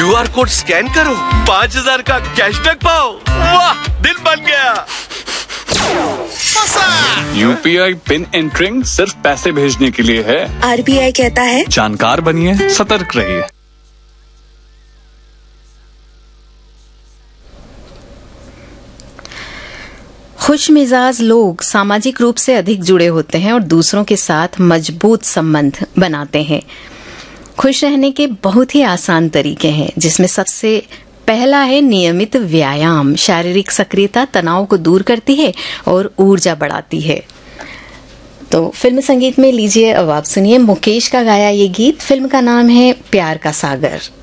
QR code scan करो, 5000 का cashback पाओ। वाह, दिल बन गया। UPI पिन एंटरिंग सिर्फ पैसे भेजने के लिए है। RBI कहता है जानकार बनिए, सतर्क रहिए। खुशमिजाज लोग सामाजिक रूप से अधिक जुड़े होते हैं और दूसरों के साथ मजबूत संबंध बनाते हैं। खुश रहने के बहुत ही आसान तरीके हैं, जिसमें सबसे पहला है नियमित व्यायाम। शारीरिक सक्रियता तनाव को दूर करती है और ऊर्जा बढ़ाती है। तो फिल्म संगीत में लीजिए अब आप सुनिए मुकेश का गाया ये गीत। फिल्म का नाम है प्यार का सागर।